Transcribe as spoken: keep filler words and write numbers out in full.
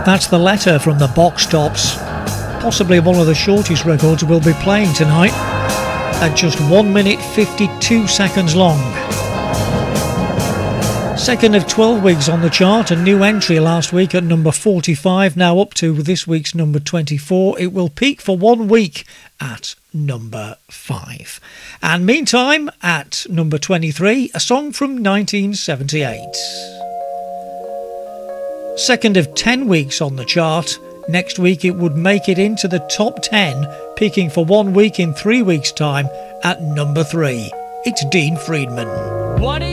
That's The Letter from the Box Tops. Possibly one of the shortest records we'll be playing tonight, at just one minute fifty-two seconds long. Second of twelve weeks on the chart, a new entry last week at number forty-five, now up to this week's number twenty-four. It will peak for one week at number five. And meantime, at number twenty-three, a song from nineteen seventy-eight. Second of ten weeks on the chart. Next week it would make it into the top ten, peaking for one week in three weeks' time at number three. It's Dean Friedman. What do you